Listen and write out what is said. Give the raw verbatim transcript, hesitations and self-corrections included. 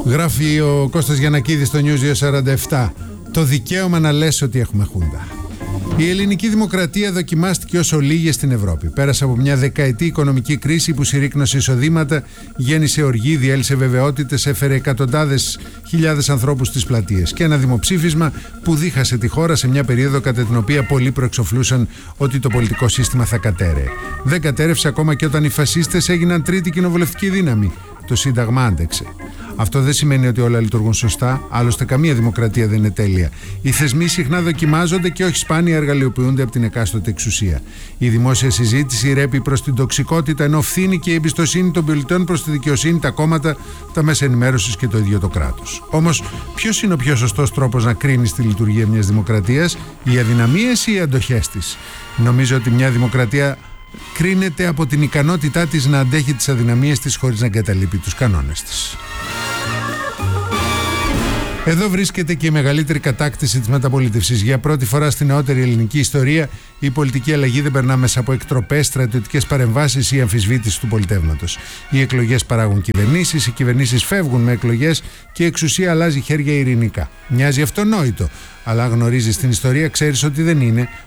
Γράφει ο Κώστας Γιαννακίδης στο News δύο σαράντα επτά. Το δικαίωμα να λες ότι έχουμε χούντα. Η ελληνική δημοκρατία δοκιμάστηκε ως ολίγες στην Ευρώπη. Πέρασε από μια δεκαετή οικονομική κρίση που συρρίκνωσε εισοδήματα, γέννησε οργή, διέλυσε βεβαιότητες, έφερε εκατοντάδες χιλιάδες ανθρώπους στις πλατείες. Και ένα δημοψήφισμα που δίχασε τη χώρα σε μια περίοδο κατά την οποία πολλοί προεξοφλούσαν ότι το πολιτικό σύστημα θα κατέρεε. Δεν κατέρευσε ακόμα και όταν οι φασίστες έγιναν τρίτη κοινοβουλευτική δύναμη. Το Σύνταγμα άντεξε. Αυτό δεν σημαίνει ότι όλα λειτουργούν σωστά, άλλωστε καμία δημοκρατία δεν είναι τέλεια. Οι θεσμοί συχνά δοκιμάζονται και όχι σπάνια εργαλειοποιούνται από την εκάστοτε εξουσία. Η δημόσια συζήτηση ρέπει προς την τοξικότητα, ενώ φθήνει και η εμπιστοσύνη των πολιτών προς τη δικαιοσύνη, τα κόμματα, τα μέσα ενημέρωσης και το ίδιο το κράτος. Όμως, ποιος είναι ο πιο σωστός τρόπος να κρίνεις τη λειτουργία μιας δημοκρατίας, οι αδυναμίες ή οι αντοχές της? Νομίζω ότι μια δημοκρατία κρίνεται από την ικανότητά της να αντέχει τις αδυναμίες της χωρίς να εγκαταλείπει τους κανόνες της. Εδώ βρίσκεται και η μεγαλύτερη κατάκτηση της μεταπολίτευσης. Για πρώτη φορά στην νεότερη ελληνική ιστορία, η πολιτική αλλαγή δεν περνά μέσα από εκτροπές, στρατιωτικές παρεμβάσεις ή αμφισβήτηση του πολιτεύματος. Οι εκλογές παράγουν κυβερνήσεις, οι κυβερνήσεις φεύγουν με εκλογές και η εξουσία αλλάζει χέρια ειρηνικά. Μοιάζει αυτονόητο, αλλά αν γνωρίζεις την ιστορία, ξέρεις ότι δεν είναι,